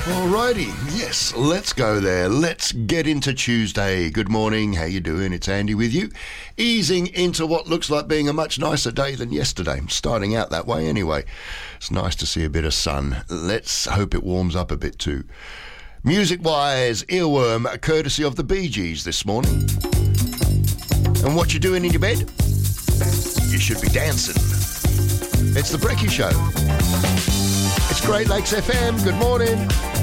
Alrighty, yes, let's go there. Let's get into Tuesday. Good morning, how you doing? It's Andy with you. Easing into what looks like being a much nicer day than yesterday. Starting out that way anyway. It's nice to see a bit of sun. Let's hope it warms up a bit too. Music-wise, Earworm, courtesy of the Bee Gees this morning. And what you doing in your bed? You should be dancing. It's the Brekkie Show. It's Great Lakes FM. Good morning.